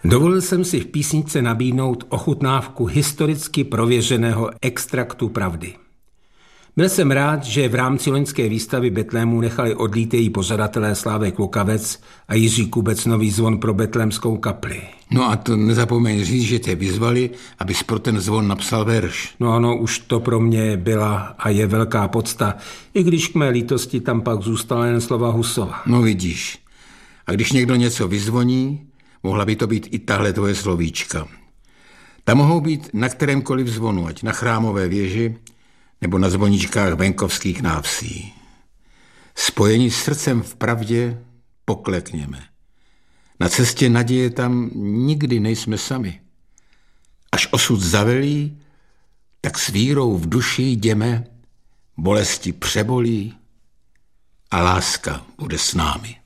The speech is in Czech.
Dovolil jsem si v písničce nabídnout ochutnávku historicky prověřeného extraktu pravdy. Byl jsem rád, že v rámci loňské výstavy Betlému nechali odlít její pořadatelé Slávek Lukavec a Jiří Kubec nový zvon pro betlémskou kapli. No a to nezapomeň říct, že tě vyzvali, abys pro ten zvon napsal verš. No ano, už to pro mě byla a je velká podsta, i když k mé lítosti tam pak zůstala jen slova Husova. No vidíš, a když někdo něco vyzvoní, mohla by to být i tahle tvoje slovíčka. Ta mohou být na kterémkoliv zvonu, ať na Chrámové věži, nebo na zvoničkách venkovských návsí. Spojení s srdcem v pravdě poklekněme. Na cestě naděje tam nikdy nejsme sami. Až osud zavelí, tak s vírou v duši jdeme, bolesti přebolí a láska bude s námi.